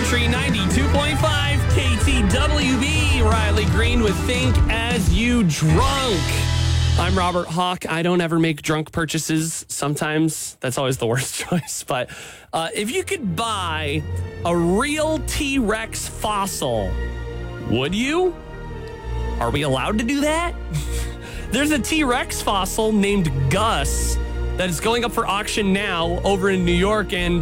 Country 92.5 KTWB. Riley Green with Think As You Drunk. I'm Robert Hawk. I don't ever make drunk purchases. Sometimes that's always the worst choice. But if you could buy a real T-Rex fossil, would you? Are we allowed to do that? There's a T-Rex fossil named Gus that is going up for auction now over in New York. And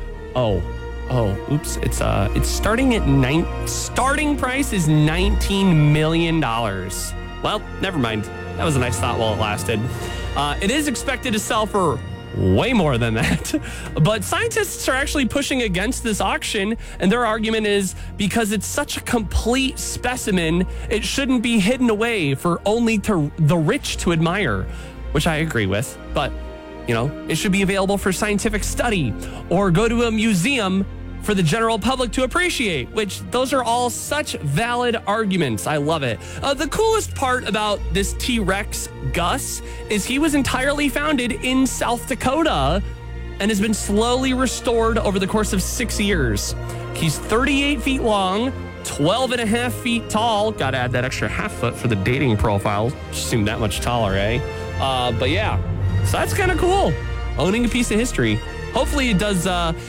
oops! It's starting at starting price is $19 million. Well, never mind. That was a nice thought while it lasted. It is expected to sell for way more than that. But scientists are actually pushing against this auction, and their argument is because it's such a complete specimen, it shouldn't be hidden away for only the rich to admire, which I agree with. But, it should be available for scientific study or go to a museum for the general public to appreciate, which those are all such valid arguments. I love it. The coolest part about this T-Rex Gus is he was entirely founded in South Dakota and has been slowly restored over the course of 6 years. He's 38 feet long, 12 and a half feet tall. Got to add that extra half foot for the dating profile. Just seemed that much taller, eh? But yeah, so that's kind of cool. Owning a piece of history. Hopefully it does...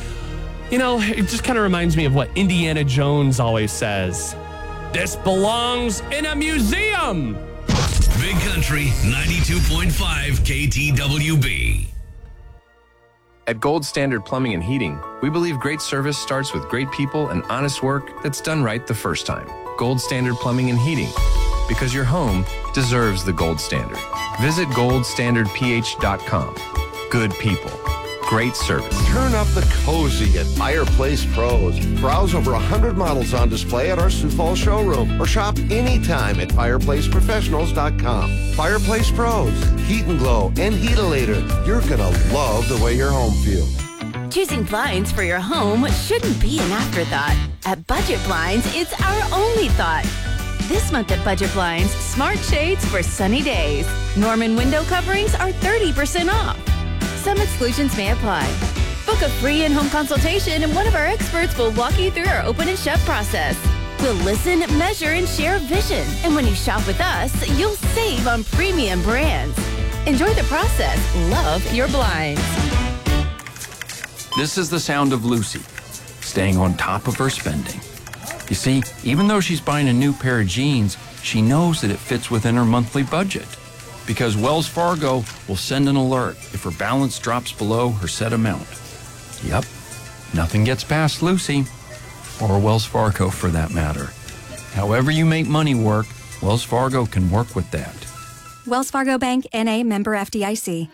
it just kind of reminds me of what Indiana Jones always says. This belongs in a museum. Big Country 92.5 KTWB. At Gold Standard Plumbing and Heating, we believe great service starts with great people and honest work that's done right the first time. Gold Standard Plumbing and Heating, because your home deserves the gold standard. Visit goldstandardph.com. Good people. Great service. Turn up the cozy at Fireplace Pros. Browse over 100 models on display at our Sioux Falls showroom or shop anytime at fireplaceprofessionals.com. Fireplace Pros, Heat and Glow and Heatalator. You're gonna love the way your home feels. Choosing blinds for your home shouldn't be an afterthought. At Budget Blinds, it's our only thought. This month at Budget Blinds, smart shades for sunny days. Norman window coverings are 30% off. Some exclusions may apply. Book a free in-home consultation and one of our experts will walk you through our open and shut process. We'll listen, measure, and share vision. And when you shop with us, you'll save on premium brands. Enjoy the process. Love your blinds. This is the sound of Lucy, staying on top of her spending. You see, even though she's buying a new pair of jeans, she knows that it fits within her monthly budget. Because Wells Fargo will send an alert if her balance drops below her set amount. Yep, nothing gets past Lucy, or Wells Fargo for that matter. However you make money work, Wells Fargo can work with that. Wells Fargo Bank, N.A., member FDIC.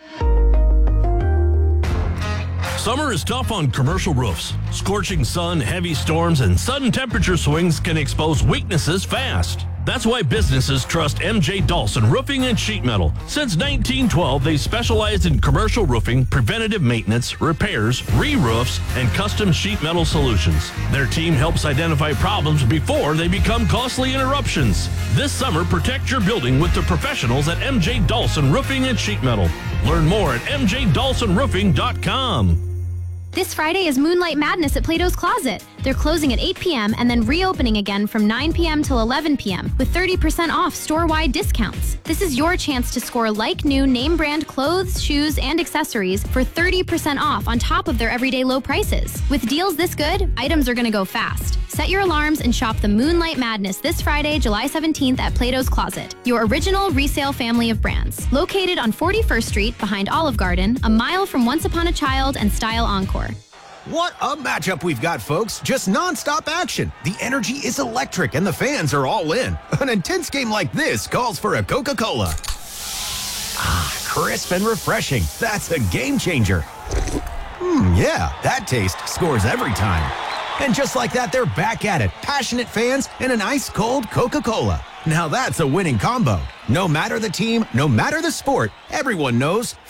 Summer is tough on commercial roofs. Scorching sun, heavy storms, and sudden temperature swings can expose weaknesses fast. That's why businesses trust MJ Dawson Roofing and Sheet Metal. Since 1912, they specialize in commercial roofing, preventative maintenance, repairs, re-roofs, and custom sheet metal solutions. Their team helps identify problems before they become costly interruptions. This summer, protect your building with the professionals at MJ Dawson Roofing and Sheet Metal. Learn more at mjdawsonroofing.com. This Friday is Moonlight Madness at Plato's Closet. They're closing at 8 p.m. and then reopening again from 9 p.m. till 11 p.m. with 30% off store-wide discounts. This is your chance to score like-new name-brand clothes, shoes, and accessories for 30% off on top of their everyday low prices. With deals this good, items are going to go fast. Set your alarms and shop the Moonlight Madness this Friday, July 17th at Plato's Closet, your original resale family of brands. Located on 41st Street behind Olive Garden, a mile from Once Upon a Child and Style Encore. What a matchup we've got, folks. Just non-stop action. The energy is electric and the fans are all in. An intense game like this calls for a Coca-Cola. Ah, crisp and refreshing. That's a game changer. Yeah, that taste scores every time. And just like that, they're back at it. Passionate fans and an ice-cold Coca-Cola. Now that's a winning combo. No matter the team, no matter the sport, everyone knows